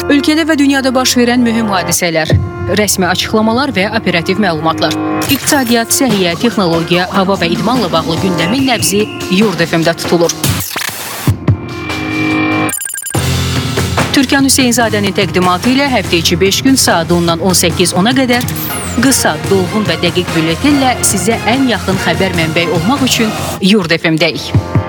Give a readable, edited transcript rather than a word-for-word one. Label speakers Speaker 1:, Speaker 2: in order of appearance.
Speaker 1: Ölkədə və dünyada baş verən mühüm hadisələr, rəsmi açıqlamalar və operativ məlumatlar, iqtisadiyyat, səhiyyə, texnologiya, hava və idmanla bağlı gündəmin nəbzi Yurd FM-də tutulur. Türkan Hüseynzadənin təqdimatı ilə həftə içi 5 gün saat 10-dan 18-10-a qədər qısa, dolğun və dəqiq bülletenlə sizə ən yaxın xəbər mənbəyi olmaq üçün Yurd FM-dəyik.